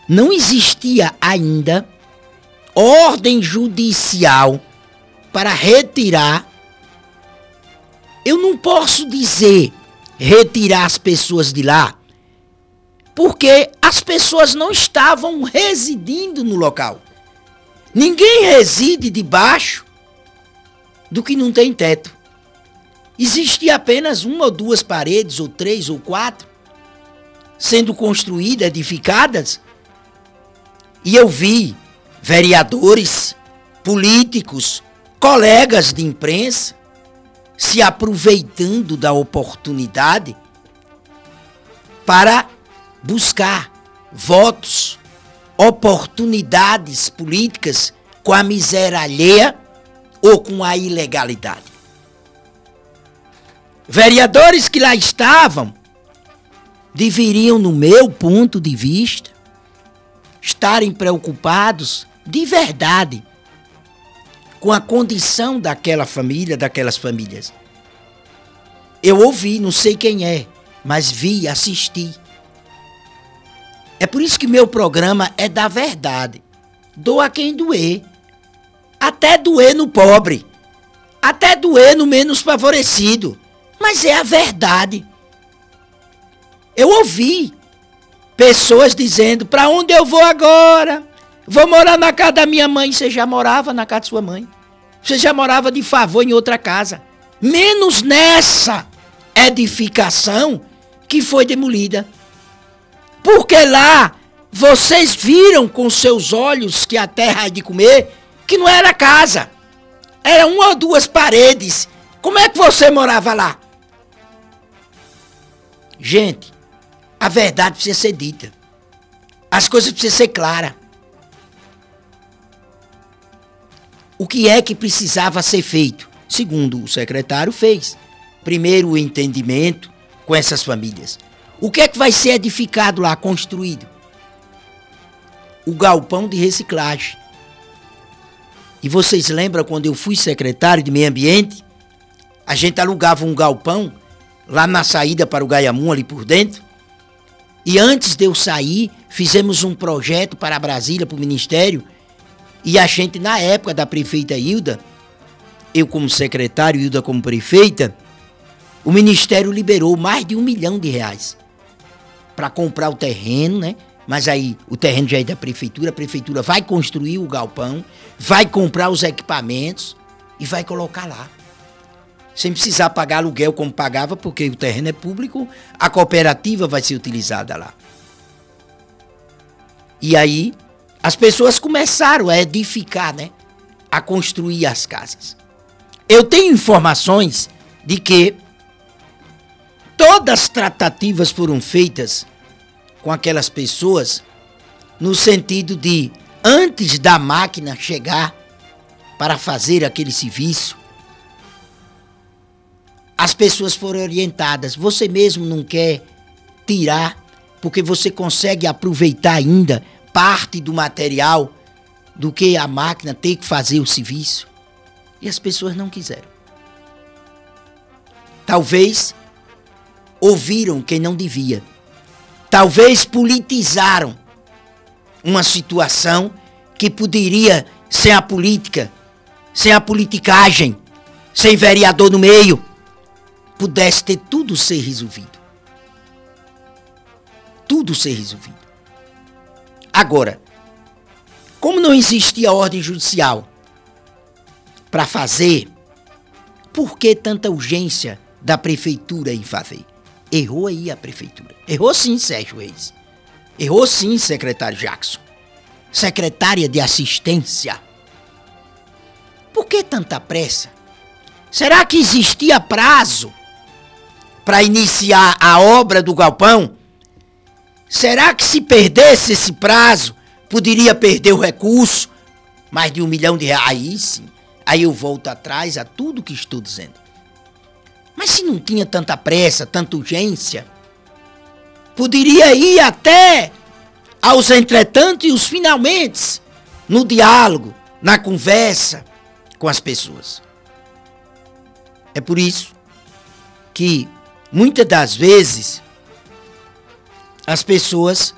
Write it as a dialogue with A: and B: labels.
A: não existia ainda ordem judicial para retirar. Eu não posso dizer retirar as pessoas de lá, porque as pessoas não estavam residindo no local. Ninguém reside debaixo do que não tem teto. Existia apenas uma ou duas paredes, ou três ou quatro, sendo construídas, edificadas. E eu vi vereadores, políticos, colegas de imprensa se aproveitando da oportunidade para buscar votos, oportunidades políticas com a miséria alheia ou com a ilegalidade. Vereadores que lá estavam deveriam, no meu ponto de vista, estarem preocupados de verdade com a condição daquela família, daquelas famílias. Eu ouvi, não sei quem é, mas vi, assisti. É por isso que meu programa é da verdade. Doa quem doer. Até doer no pobre. Até doer no menos favorecido. Mas é a verdade. Eu ouvi pessoas dizendo: para onde eu vou agora? Vou morar na casa da minha mãe. Você já morava na casa de sua mãe. Você já morava de favor em outra casa. Menos nessa edificação que foi demolida. Porque lá vocês viram com seus olhos que a terra é de comer, que não era casa. Era uma ou duas paredes. Como é que você morava lá? Gente, a verdade precisa ser dita. As coisas precisam ser claras. O que é que precisava ser feito? Segundo o secretário fez. Primeiro, o entendimento com essas famílias. O que é que vai ser edificado lá, construído? O galpão de reciclagem. E vocês lembram quando eu fui secretário de meio ambiente? A gente alugava um galpão lá na saída para o Gaiamum, ali por dentro. E antes de eu sair, fizemos um projeto para Brasília, para o Ministério. E a gente, na época da prefeita Hilda, eu como secretário, Hilda como prefeita, o Ministério liberou mais de R$1 milhão para comprar o terreno, né? Mas aí o terreno já é da prefeitura, a prefeitura vai construir o galpão, vai comprar os equipamentos e vai colocar lá. Sem precisar pagar aluguel como pagava, porque o terreno é público, a cooperativa vai ser utilizada lá. E aí as pessoas começaram a edificar, né? A construir as casas. Eu tenho informações de que todas as tratativas foram feitas com aquelas pessoas no sentido de, antes da máquina chegar para fazer aquele serviço, as pessoas foram orientadas. Você mesmo não quer tirar, porque você consegue aproveitar ainda parte do material do que a máquina tem que fazer o serviço. E as pessoas não quiseram. Talvez ouviram quem não devia. Talvez politizaram uma situação que poderia, sem a política, sem a politicagem, sem vereador no meio, pudesse ter tudo ser resolvido. Tudo ser resolvido. Agora, como não existia ordem judicial para fazer, por que tanta urgência da prefeitura em fazer? Errou aí a prefeitura. Errou sim, Sérgio Reis. Errou sim, secretário Jackson. Secretária de Assistência. Por que tanta pressa? Será que existia prazo para iniciar a obra do galpão? Será que se perdesse esse prazo, poderia perder o recurso? Mais de R$1 milhão. Aí sim. Aí eu volto atrás a tudo que estou dizendo. Mas se não tinha tanta pressa, tanta urgência, poderia ir até aos entretantos e os finalmente, no diálogo, na conversa com as pessoas. É por isso que, muitas das vezes, as pessoas